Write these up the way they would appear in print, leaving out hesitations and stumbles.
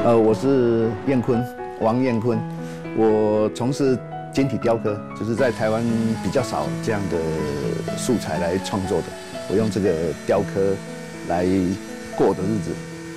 我是燕坤，王燕坤。我从事简体雕刻，就是在台湾比较少这样的素材来创作的。我用这个雕刻来过的日子。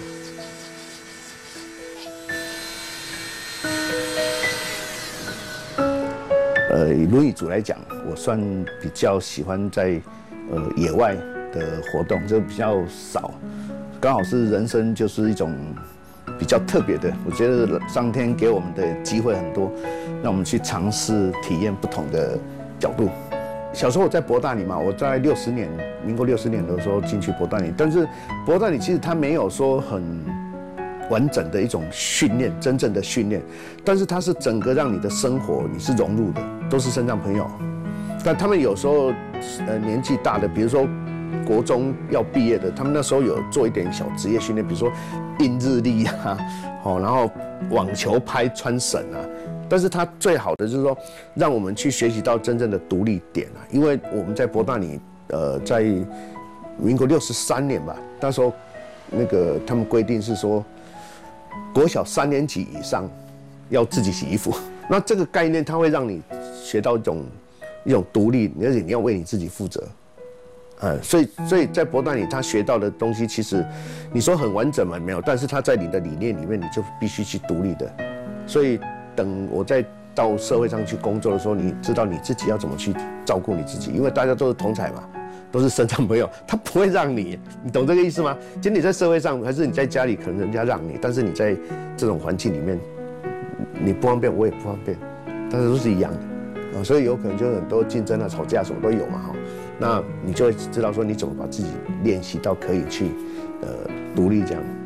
以轮椅族来讲，我算比较喜欢在野外的活动，就比较少。刚好是人生就是一种比较特别的，我觉得上天给我们的机会很多，让我们去尝试体验不同的角度。小时候我在博大里嘛，我在60年，民国60年的时候进去博大里，但是博大里其实它没有说很完整的一种训练，真正的训练，但是它是整个让你的生活你是融入的，都是身障朋友。但他们有时候年纪大的，比如说国中要毕业的，他们那时候有做一点小职业训练，比如说印日历啊，然后网球拍穿绳啊。但是它最好的就是说，让我们去学习到真正的独立点啊，因为我们在博大里，在民国63年吧，那时候那个他们规定是说，国小3年级以上要自己洗衣服。那这个概念它会让你学到一种独立，而且你要为你自己负责。所以在博大里他学到的东西，其实你说很完整嘛，没有，但是他在你的理念里面，你就必须去独立的。所以等我再到社会上去工作的时候，你知道你自己要怎么去照顾你自己，因为大家都是同侪嘛，都是身障朋友，他不会让你懂这个意思吗？今天你在社会上，还是你在家里，可能人家让你，但是你在这种环境里面，你不方便，我也不方便，但是都是一样的。所以有可能就很多竞争啊、吵架什么都有嘛，那你就会知道说你怎么把自己练习到可以去独立这样。